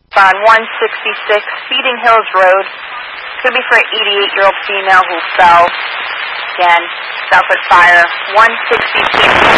on 166 Feeding Hills Road. Could be for an 88-year-old female who fell. Again, Southwood Fire, 166.